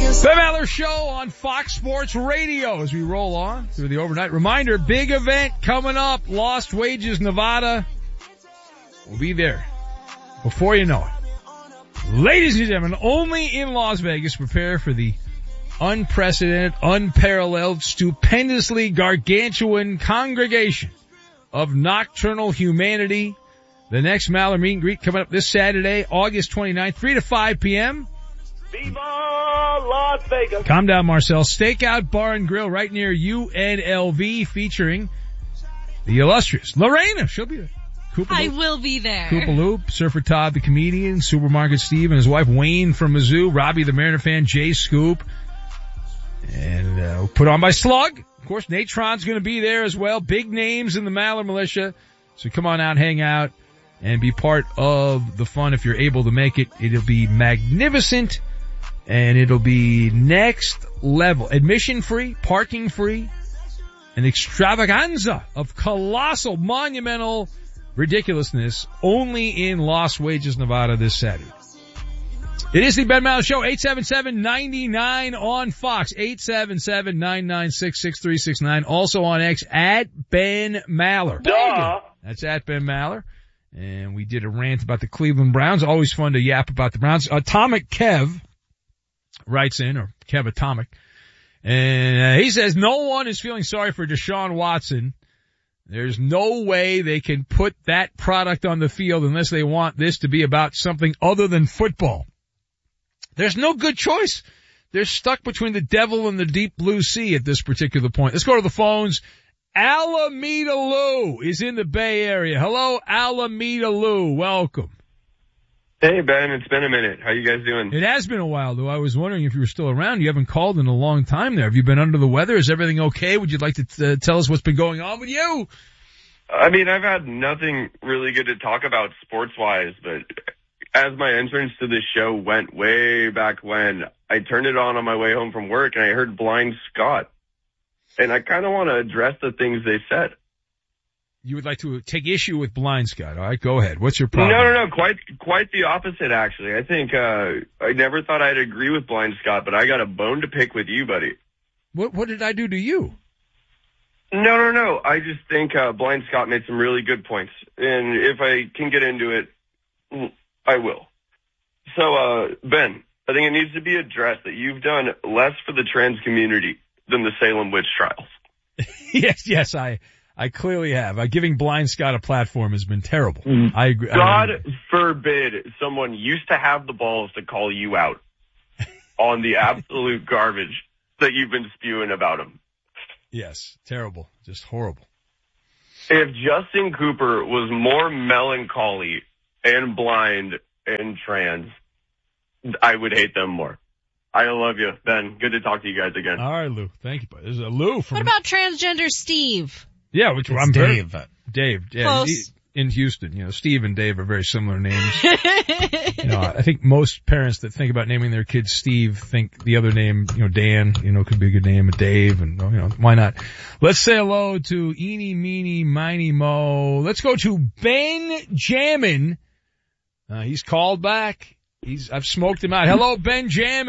The Maller Show on Fox Sports Radio as we roll on through the overnight. Reminder, big event coming up, Lost Wages, Nevada. We'll be there before you know it. Ladies and gentlemen, only in Las Vegas, prepare for the unprecedented, unparalleled, stupendously gargantuan congregation of nocturnal humanity. The next Maller meet and greet coming up this Saturday, August 29th, 3 to 5 p.m. Viva Las Vegas. Calm down, Marcel. Stakeout Bar and Grill right near UNLV featuring the illustrious Lorena. She'll be there. I will be there. Koopa Loop, Surfer Todd the comedian, Supermarket Steve and his wife Wayne from Mizzou, Robbie the Mariner fan, Jay Scoop, and put on by Slug. Of course, Natron's going to be there as well. Big names in the Maller Militia. So come on out, hang out, and be part of the fun if you're able to make it. It'll be magnificent. And it'll be next level. Admission free, parking free, an extravaganza of colossal, monumental ridiculousness only in Lost Wages, Nevada this Saturday. It is the Ben Maller Show, 877-99 on Fox, 877-996-6369. Also on X, at Ben Maller. Duh. That's at Ben Maller. And we did a rant about the Cleveland Browns. Always fun to yap about the Browns. Atomic Kev writes in, or Kev Atomic, and he says no one is feeling sorry for Deshaun Watson. There's no way they can put that product on the field unless they want this to be about something other than football. There's no good choice. They're stuck between the devil and the deep blue sea at this particular point. Let's go to the phones. Alameda Lou is in the Bay Area. Hello, Alameda Lou. Welcome. Hey, Ben, it's been a minute. How you guys doing? It has been a while, though. I was wondering if you were still around. You haven't called in a long time there. Have you been under the weather? Is everything okay? Would you like to tell us what's been going on with you? I mean, I've had nothing really good to talk about sports-wise, but as my entrance to this show went way back when, I turned it on my way home from work, and I heard Blind Scott. And I kind of want to address the things they said. You would like to take issue with Blind Scott. All right, go ahead. What's your problem? No. Quite the opposite, actually. I think, I never thought I'd agree with Blind Scott, but I got a bone to pick with you, buddy. What did I do to you? No. I just think, Blind Scott made some really good points. And if I can get into it, I will. So, Ben, I think it needs to be addressed that you've done less for the trans community than the Salem witch trials. Yes, I clearly have. Giving Blind Scott a platform has been terrible. I agree. God forbid someone used to have the balls to call you out on the absolute garbage that you've been spewing about him. Yes, terrible. Just horrible. If Justin Cooper was more melancholy and blind and trans, I would hate them more. I love you, Ben. Good to talk to you guys again. All right, Lou. Thank you, buddy. There's a Lou from... What about transgender Steve? Yeah, which I'm Dave. Dave, yeah. Close. In Houston, Steve and Dave are very similar names. I think most parents that think about naming their kids Steve think the other name, Dan, could be a good name, Dave, and, why not? Let's say hello to Eeny, Meeny, Miny, Mo. Let's go to Benjamin. He's called back. I've smoked him out. Hello, Benjamin.